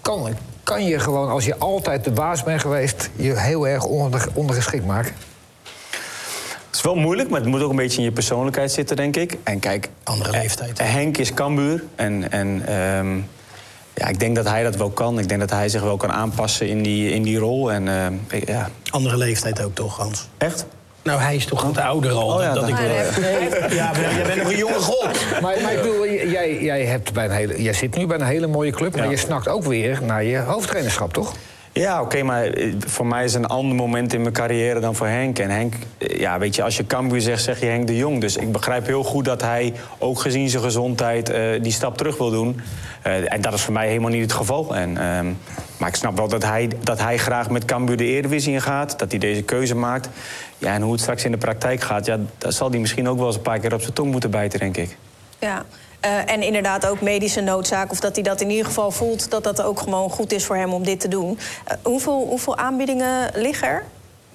kan je gewoon, als je altijd de baas bent geweest, je heel erg ondergeschikt maken? Het is wel moeilijk, maar het moet ook een beetje in je persoonlijkheid zitten, denk ik. En kijk, andere leeftijd. Henk is Cambuur. Ja, ik denk dat hij dat wel kan. Ik denk dat hij zich wel kan aanpassen in die rol. Ja. Andere leeftijd ook toch, Hans? Echt? Nou, hij is toch wat ouder al. Oh, ja, dat ik ja, jij bent nog een jonge god. Maar ik bedoel, jij zit nu bij een hele mooie club, maar je snakt ook weer naar je hoofdtrainerschap, toch? Ja, oké, maar voor mij is het een ander moment in mijn carrière dan voor Henk. En Henk, ja, weet je, als je Cambuur zegt, zeg je Henk de Jong. Dus ik begrijp heel goed dat hij, ook gezien zijn gezondheid, die stap terug wil doen. En dat is voor mij helemaal niet het geval. Maar ik snap wel dat hij graag met Cambuur de Eredivisie in gaat. Dat hij deze keuze maakt. Ja, en hoe het straks in de praktijk gaat, ja, daar zal hij misschien ook wel eens een paar keer op zijn tong moeten bijten, denk ik. Ja. En inderdaad ook medische noodzaak, of dat hij dat in ieder geval voelt, dat dat ook gewoon goed is voor hem om dit te doen. Hoeveel aanbiedingen liggen er?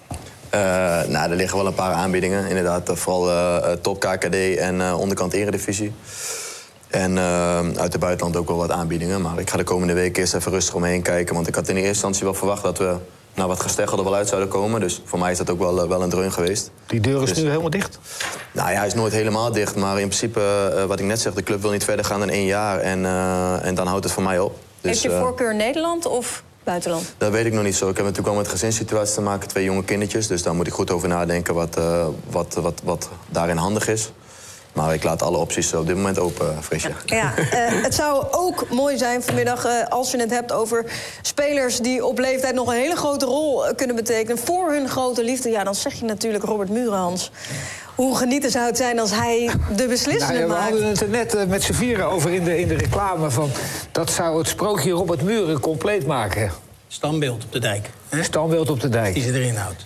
Er liggen wel een paar aanbiedingen, inderdaad. Vooral top KKD en onderkant Eredivisie. En uit het buitenland ook wel wat aanbiedingen. Maar ik ga de komende week eerst even rustig omheen kijken. Want ik had in de eerste instantie wel verwacht dat we wat gesteggel er wel uit zouden komen. Dus voor mij is dat ook wel een dreun geweest. Die deur is nu helemaal dicht? Nou ja, hij is nooit helemaal dicht. Maar in principe, wat ik net zeg, de club wil niet verder gaan dan 1 jaar. En dan houdt het voor mij op. Dus, heeft je voorkeur Nederland of buitenland? Dat weet ik nog niet zo. Ik heb natuurlijk wel met gezinssituatie te maken. 2 jonge kindertjes. Dus daar moet ik goed over nadenken wat daarin handig is. Maar ik laat alle opties op dit moment open, Frisje. Ja, het zou ook mooi zijn vanmiddag als je het hebt over spelers die op leeftijd nog een hele grote rol kunnen betekenen voor hun grote liefde. Ja, dan zeg je natuurlijk Robert Muren, Hans. Hoe genieten zou het zijn als hij de beslissingen maakt? We hadden het er net met z'n vieren over in de reclame van dat zou het sprookje Robert Muren compleet maken. Standbeeld op de dijk. Standbeeld op de dijk. Die ze erin houdt.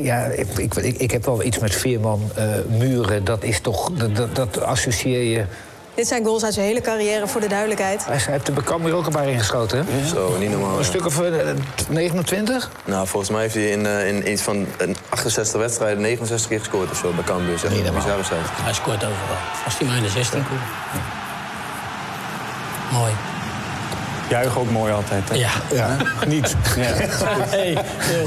Ik heb wel iets met Veerman, Muren. Dat is toch, dat associeer je. Dit zijn goals uit zijn hele carrière, voor de duidelijkheid. Hij heeft de Cambuur ook een paar ingeschoten, hè? Ja. Zo, niet normaal. Een stuk of 29? Nou, volgens mij heeft hij in iets van 68 wedstrijden 69 keer gescoord of zo bij Cambuur. Zeg. Hij scoort overal. Als hij maar in de 16 komt. Ja. Mooi. Juich ook mooi altijd. Hè? Ja. Niet. Ja. Hey.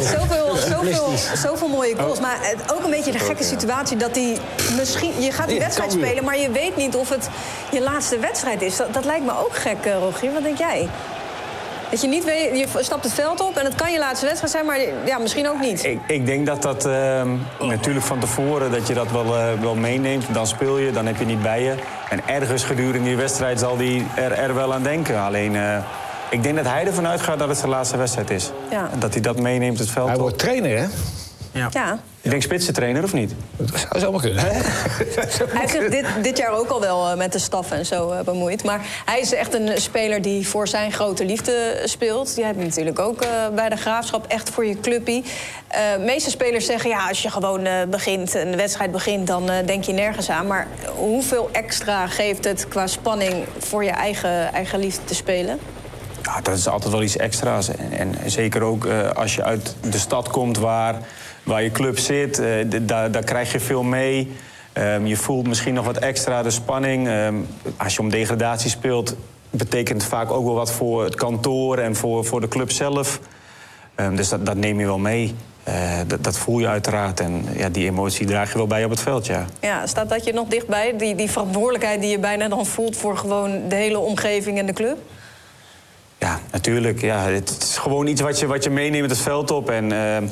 Zoveel mooie goals. Maar ook een beetje de gekke situatie dat hij misschien... Je gaat die wedstrijd spelen, maar je weet niet of het je laatste wedstrijd is. Dat lijkt me ook gek, Rogier. Wat denk jij? Dat je niet weet, je stapt het veld op en het kan je laatste wedstrijd zijn, maar ja, misschien ook niet. Ik denk dat natuurlijk van tevoren dat je dat wel meeneemt. Dan speel je, dan heb je niet bij je. En ergens gedurende die wedstrijd zal hij er wel aan denken. Alleen, ik denk dat hij ervan uitgaat dat het zijn laatste wedstrijd is. Ja. En dat hij dat meeneemt het veld op. Hij wordt trainer, hè? Ja. Ik denk spitsentrainer, of niet? Dat zou zomaar kunnen. Hij heeft zich dit jaar ook al wel met de staf en zo bemoeid. Maar hij is echt een speler die voor zijn grote liefde speelt. Die hebt natuurlijk ook bij de Graafschap echt voor je clubpie. De meeste spelers zeggen, ja, als je gewoon begint, een wedstrijd begint, dan denk je nergens aan. Maar hoeveel extra geeft het qua spanning voor je eigen liefde te spelen? Ja, dat is altijd wel iets extra's. En zeker ook als je uit de stad komt waar je club zit, daar krijg je veel mee. Je voelt misschien nog wat extra de spanning. Als je om degradatie speelt, betekent het vaak ook wel wat voor het kantoor en voor de club zelf. Dus dat neem je wel mee. Dat voel je uiteraard. En ja, die emotie draag je wel bij op het veld, ja. Ja, staat dat je nog dichtbij? Die verantwoordelijkheid die je bijna dan voelt voor gewoon de hele omgeving en de club? Ja, natuurlijk. Ja, het is gewoon iets wat je meeneemt het veld op. En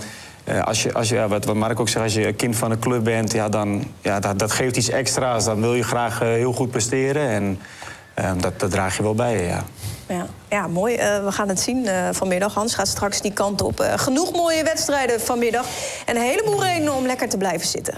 wat Mark ook zegt, als je een kind van een club bent, dat geeft iets extra's. Dan wil je graag heel goed presteren. En dat draag je wel bij je, ja. Ja, mooi. We gaan het zien vanmiddag. Hans gaat straks die kant op. Genoeg mooie wedstrijden vanmiddag. En een heleboel redenen om lekker te blijven zitten.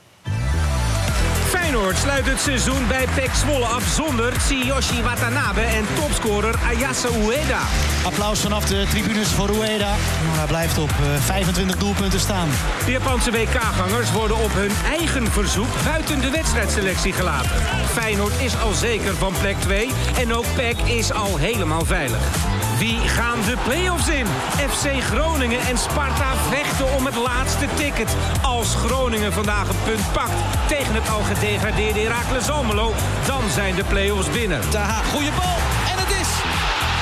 Feyenoord sluit het seizoen bij PEC Zwolle af zonder Tsuyoshi Watanabe en topscorer Ayase Ueda. Applaus vanaf de tribunes voor Ueda. Hij blijft op 25 doelpunten staan. De Japanse WK-gangers worden op hun eigen verzoek buiten de wedstrijdselectie gelaten. Feyenoord is al zeker van plek 2 en ook PEC is al helemaal veilig. Wie gaan de play-offs in? FC Groningen en Sparta vechten om het laatste ticket. Als Groningen vandaag een punt pakt tegen het al gedegradeerde Heracles Almelo, dan zijn de play-offs binnen. Taha, goeie bal!